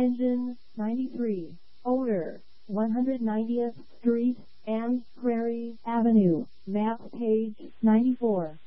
Engine 93, Odor 190th Street and Prairie Avenue, map page 94.